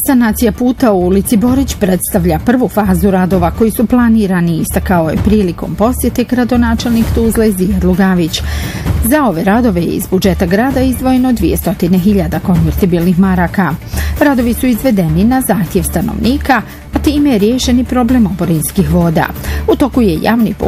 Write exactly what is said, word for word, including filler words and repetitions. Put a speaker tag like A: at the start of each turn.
A: Sanacija puta u ulici Borić predstavlja prvu fazu radova koji su planirani, istakao je prilikom posjete gradonačelnik Tuzle Zijad Lugavić. Za ove radove iz budžeta grada izdvojeno dvjesto hiljada konvertibilnih maraka. Radovi su izvedeni na zahtjev stanovnika, a time je riješeni problem oborinskih voda. U toku je javni